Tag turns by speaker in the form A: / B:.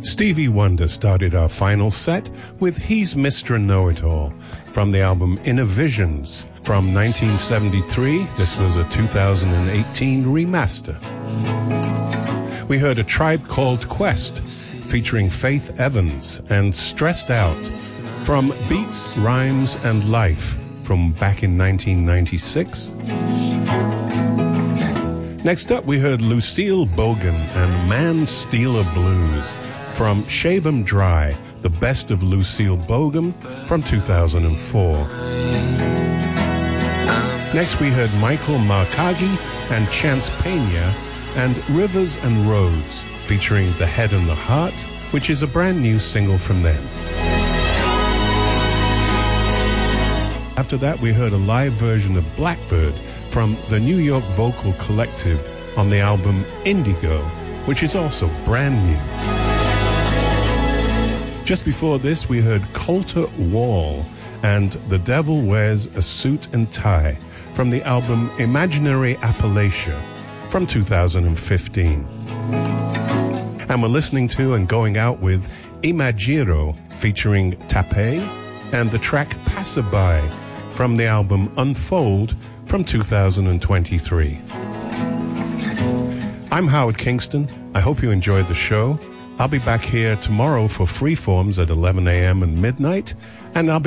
A: Stevie Wonder started our final set with He's Mr. Know-It-All from the album Inner Visions from 1973. This was a 2018 remaster. We heard A Tribe Called Quest featuring Faith Evans and Stressed Out from Beats, Rhymes and Life from back in 1996. Next up, we heard Lucille Bogan and Man Stealer Blues from Shave 'Em Dry, the best of Lucille Bogan from 2004. Next, we heard Michael Marcaggi and Chance Pena and Rivers and Roads featuring The Head and the Heart, which is a brand new single from them. After that, we heard a live version of Blackbird from the New York Vocal Collective on the album Indigo, which is also brand new. Just before this, we heard Colter Wall and The Devil Wears a Suit and Tie from the album Imaginary Appalachia from 2015. And we're listening to and going out with Imagiro featuring Tape and the track Passerby from the album Unfold from 2023. I'm Howard Kingston. I hope you enjoyed the show. I'll be back here tomorrow for Freeforms at 11 a.m. and midnight, and I'll be